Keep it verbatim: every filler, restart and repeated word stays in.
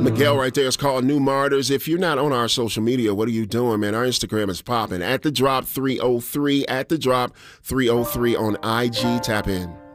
Miguel right there is called New Martyrs. If you're not on our social media, what are you doing, man? Our Instagram is popping. At the drop three oh three, at the drop three oh three on I G. Tap in.